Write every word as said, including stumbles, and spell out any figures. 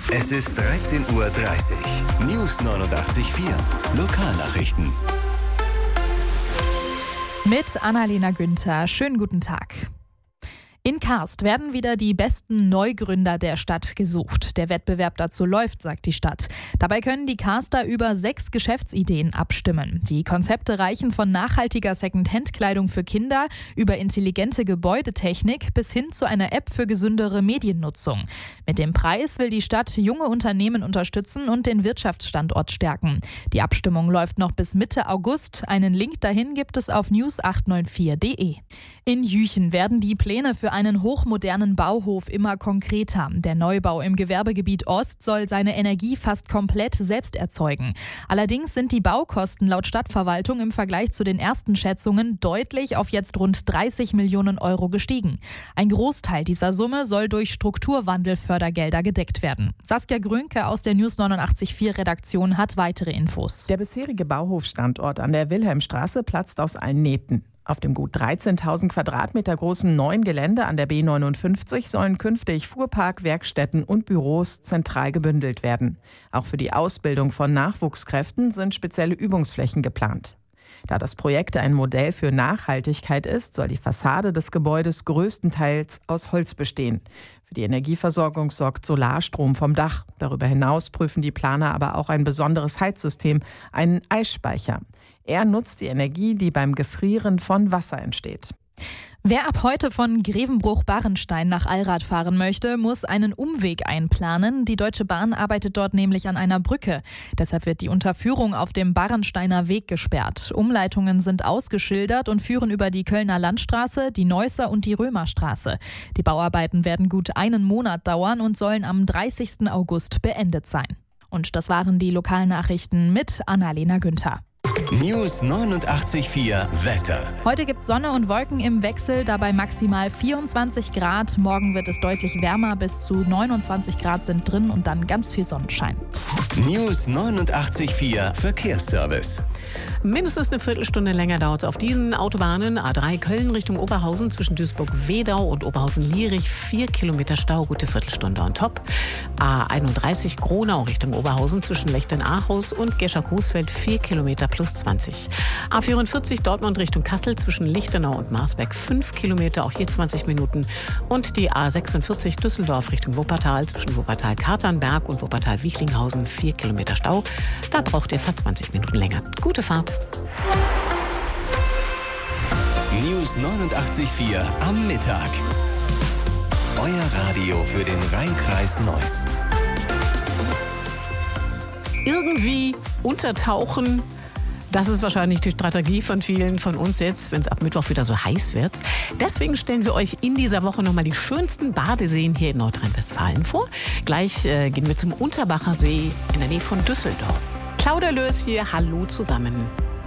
Es ist dreizehn Uhr dreißig. News neunundachtzig Komma vier. Lokalnachrichten. Mit Annalena Günther. Schönen guten Tag. In Karst werden wieder die besten Neugründer der Stadt gesucht. Der Wettbewerb dazu läuft, sagt die Stadt. Dabei können die Karster über sechs Geschäftsideen abstimmen. Die Konzepte reichen von nachhaltiger Secondhand-Kleidung für Kinder über intelligente Gebäudetechnik bis hin zu einer App für gesündere Mediennutzung. Mit dem Preis will die Stadt junge Unternehmen unterstützen und den Wirtschaftsstandort stärken. Die Abstimmung läuft noch bis Mitte August. Einen Link dahin gibt es auf news acht neun vier punkt de. In Jüchen werden die Pläne für einen hochmodernen Bauhof immer konkreter. Der Neubau im Gewerbegebiet Ost soll seine Energie fast komplett selbst erzeugen. Allerdings sind die Baukosten laut Stadtverwaltung im Vergleich zu den ersten Schätzungen deutlich auf jetzt rund dreißig Millionen Euro gestiegen. Ein Großteil dieser Summe soll durch Strukturwandelfördergelder gedeckt werden. Saskia Grünke aus der News neunundachtzig Komma vier Redaktion hat weitere Infos. Der bisherige Bauhofstandort an der Wilhelmstraße platzt aus allen Nähten. Auf dem gut dreizehntausend Quadratmeter großen neuen Gelände an der B neunundfünfzig sollen künftig Fuhrpark, Werkstätten und Büros zentral gebündelt werden. Auch für die Ausbildung von Nachwuchskräften sind spezielle Übungsflächen geplant. Da das Projekt ein Modell für Nachhaltigkeit ist, soll die Fassade des Gebäudes größtenteils aus Holz bestehen. Für die Energieversorgung sorgt Solarstrom vom Dach. Darüber hinaus prüfen die Planer aber auch ein besonderes Heizsystem, einen Eisspeicher. Er nutzt die Energie, die beim Gefrieren von Wasser entsteht. Wer ab heute von Grevenbruch-Barenstein nach Allrad fahren möchte, muss einen Umweg einplanen. Die Deutsche Bahn arbeitet dort nämlich an einer Brücke. Deshalb wird die Unterführung auf dem Barensteiner Weg gesperrt. Umleitungen sind ausgeschildert und führen über die Kölner Landstraße, die Neusser und die Römerstraße. Die Bauarbeiten werden gut einen Monat dauern und sollen am dreißigsten August beendet sein. Und das waren die Lokalnachrichten mit Annalena Günther. News neunundachtzig Komma vier Wetter. Heute gibt es Sonne und Wolken im Wechsel, dabei maximal vierundzwanzig Grad. Morgen wird es deutlich wärmer, bis zu neunundzwanzig Grad sind drin und dann ganz viel Sonnenschein. News neunundachtzig Komma vier Verkehrsservice. Mindestens eine Viertelstunde länger dauert es auf diesen Autobahnen. A drei Köln Richtung Oberhausen zwischen Duisburg-Wedau und Oberhausen-Lierich. Vier Kilometer Stau, gute Viertelstunde on top. A einunddreißig Gronau Richtung Oberhausen zwischen Lechten-Ahaus und Gescher-Coesfeld. Vier Kilometer plus zwanzig. A vierundvierzig Dortmund Richtung Kassel zwischen Lichtenau und Marsberg. Fünf Kilometer, auch hier zwanzig Minuten. Und die A sechsundvierzig Düsseldorf Richtung Wuppertal zwischen Wuppertal-Katernberg und Wuppertal-Wichlinghausen. Vier Kilometer Stau. Da braucht ihr fast zwanzig Minuten länger. Gute Fahrt. News neunundachtzig Komma vier am Mittag. Euer Radio für den Rhein-Kreis Neuss. Irgendwie untertauchen. Das ist wahrscheinlich die Strategie von vielen von uns jetzt, wenn es ab Mittwoch wieder so heiß wird. Deswegen stellen wir euch in dieser Woche nochmal die schönsten Badeseen hier in Nordrhein-Westfalen vor. Gleich äh, gehen wir zum Unterbacher See in der Nähe von Düsseldorf. Claudia Löß hier, hallo zusammen.